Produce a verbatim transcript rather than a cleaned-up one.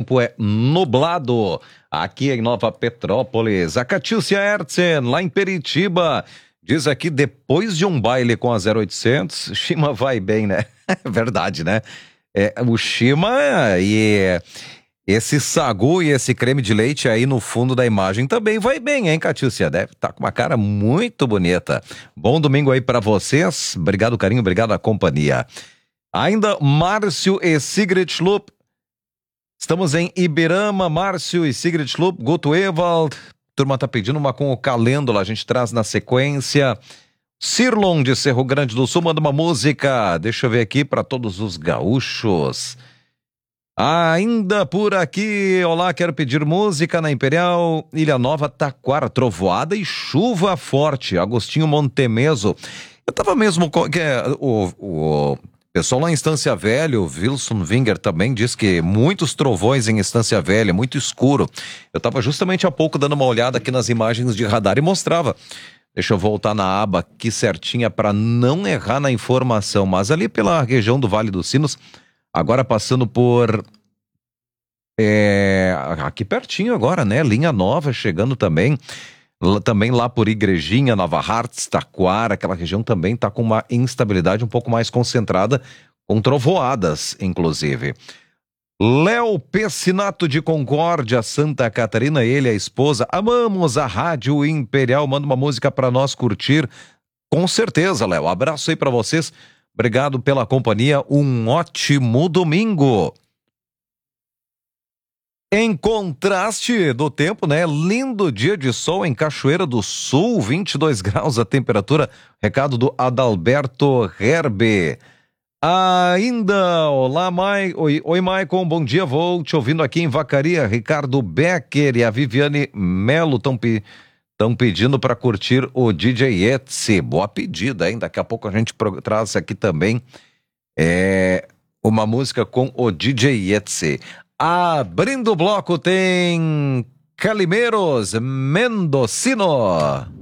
tempo é nublado aqui em Nova Petrópolis. A Catícia Hertzen, lá em Peritiba, diz aqui, depois de um baile com a zero oitocentos, Shima vai bem, né? É verdade, né? É, o Shima e esse sagu e esse creme de leite aí no fundo da imagem também vai bem, hein, Catícia? Deve estar com uma cara muito bonita. Bom domingo aí pra vocês. Obrigado, carinho, obrigado a companhia. Ainda Márcio e Sigrid Schlupp. Estamos em Ibirama, Márcio e Sigrid Schlupp, Guto Ewald. Turma tá pedindo uma com o Calêndula, a gente traz na sequência. Cirlon de Cerro Grande do Sul manda uma música, deixa eu ver aqui para todos os gaúchos. Ainda por aqui, olá, quero pedir música na Imperial, Ilha Nova, Taquara, trovoada e chuva forte, Agostinho Montemeso. Eu tava mesmo, que é, o, o pessoal lá em Estância Velha, o Wilson Winger também diz que muitos trovões em Estância Velha, muito escuro. Eu tava justamente há pouco dando uma olhada aqui nas imagens de radar e mostrava. Deixa eu voltar na aba aqui certinha para não errar na informação, mas ali pela região do Vale dos Sinos, agora passando por, é, aqui pertinho agora, né, Linha Nova chegando também, L- também lá por Igrejinha, Nova Hartz, Taquara, aquela região também está com uma instabilidade um pouco mais concentrada, com trovoadas, inclusive. Léo Pessinato de Concórdia, Santa Catarina, ele e a esposa, amamos a Rádio Imperial, manda uma música para nós curtir, com certeza, Léo, abraço aí para vocês. Obrigado pela companhia, um ótimo domingo. Em contraste do tempo, né? Lindo dia de sol em Cachoeira do Sul, vinte e dois graus a temperatura. Recado do Adalberto Herbe. Ainda, olá, Mai... Oi, oi, Maicon, bom dia, vou te ouvindo aqui em Vacaria. Ricardo Becker e a Viviane Melo estão pe... pedindo para curtir o D J Etsy. Boa pedida, hein? Daqui a pouco a gente pro... traz aqui também é... uma música com o D J Etsy. Abrindo o bloco tem Calimeiros Mendocino.